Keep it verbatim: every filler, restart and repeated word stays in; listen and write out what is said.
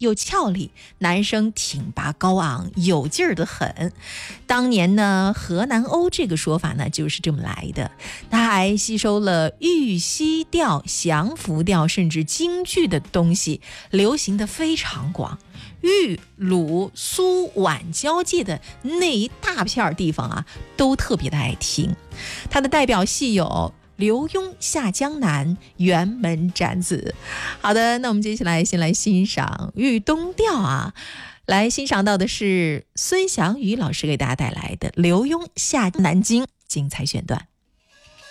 又俏丽，男生挺拔高昂，有劲儿的很。当年呢，河南欧这个说法呢就是这么来的。他还吸收了玉溪调、降服调甚至京剧的东西，流行的非常广。豫、鲁、苏、皖交界的那一大片地方啊，都特别的爱听。他的代表戏有刘墉下江南、辕门斩子。好的，那我们接下来先来欣赏豫东调啊，来欣赏到的是孙祥宇老师给大家带来的刘墉下南京精彩选段。